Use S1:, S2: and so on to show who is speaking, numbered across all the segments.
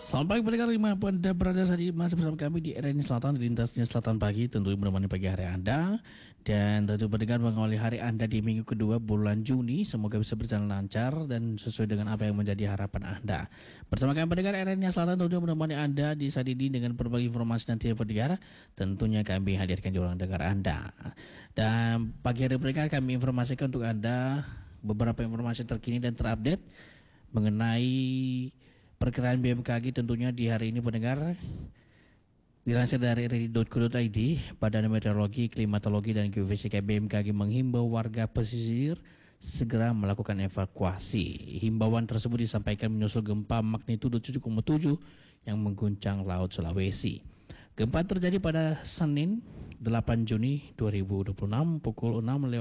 S1: Selamat pagi pendengar dimanapun Anda berada saat ini masih bersama kami di RNI Selatan, di lintasnya Selatan Pagi, tentu menemani pagi hari Anda. Dan tentu pendengar mengawali hari Anda di minggu kedua bulan Juni, semoga bisa berjalan lancar dan sesuai dengan apa yang menjadi harapan Anda. Bersama kami pendengar RNI Selatan tentu menemani Anda di saat ini dengan berbagai informasi nanti pendengar, tentunya kami hadirkan di ruang dengar Anda. Dan pagi hari pendengar kami informasikan untuk Anda beberapa informasi terkini dan terupdate mengenai perkiraan BMKG tentunya di hari ini pendengar. Dilansir dari rri.co.id, Badan Meteorologi, Klimatologi dan Geofisika BMKG menghimbau warga pesisir segera melakukan evakuasi. Himbauan tersebut disampaikan menyusul gempa magnitudo 7,7 yang mengguncang Laut Sulawesi. Gempa terjadi pada Senin 8 Juni 2026 pukul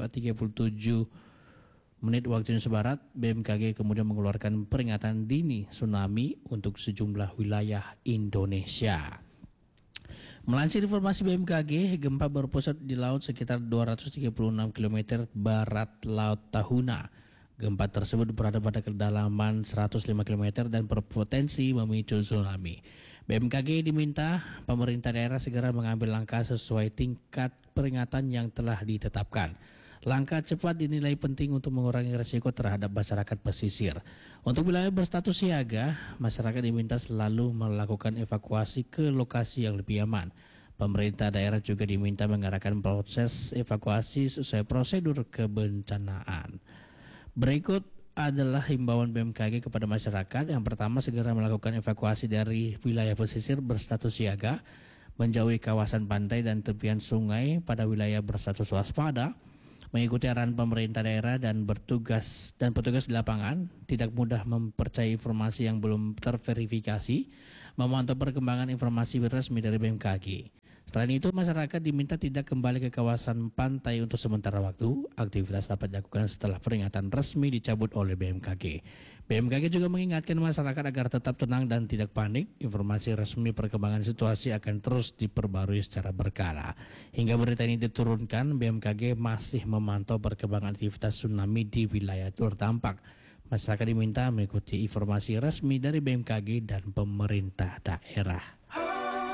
S1: 6:37 menit waktu Indonesia Barat. BMKG kemudian mengeluarkan peringatan dini tsunami untuk sejumlah wilayah Indonesia. Melansir informasi BMKG, gempa berpusat di laut sekitar 236 km barat Laut Tahuna. Gempa tersebut berada pada kedalaman 105 km dan berpotensi memicu tsunami. BMKG diminta pemerintah daerah segera mengambil langkah sesuai tingkat peringatan yang telah ditetapkan. Langkah cepat dinilai penting untuk mengurangi risiko terhadap masyarakat pesisir. Untuk wilayah berstatus siaga, masyarakat diminta selalu melakukan evakuasi ke lokasi yang lebih aman. Pemerintah daerah juga diminta mengarahkan proses evakuasi sesuai prosedur kebencanaan. Berikut adalah himbauan BMKG kepada masyarakat. Yang pertama, segera melakukan evakuasi dari wilayah pesisir berstatus siaga, menjauhi kawasan pantai dan tepian sungai pada wilayah berstatus waspada, mengikuti arahan pemerintah daerah dan petugas di lapangan, tidak mudah mempercayai informasi yang belum terverifikasi, memantau perkembangan informasi resmi dari BMKG. Selain itu, masyarakat diminta tidak kembali ke kawasan pantai untuk sementara waktu. Aktivitas dapat dilakukan setelah peringatan resmi dicabut oleh BMKG. BMKG juga mengingatkan masyarakat agar tetap tenang dan tidak panik. Informasi resmi perkembangan situasi akan terus diperbarui secara berkala. Hingga berita ini diturunkan, BMKG masih memantau perkembangan aktivitas tsunami di wilayah terdampak. Masyarakat diminta mengikuti informasi resmi dari BMKG dan pemerintah daerah.